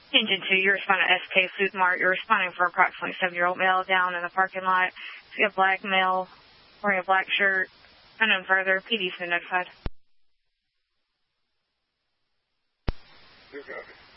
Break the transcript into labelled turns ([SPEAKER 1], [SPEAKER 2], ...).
[SPEAKER 1] Engine 2, you're responding to SK Food Mart. You're responding for approximately 7-year-old male down in the parking lot. See a black male wearing a black shirt. Unknown further. PD's been notified.
[SPEAKER 2] Good copy.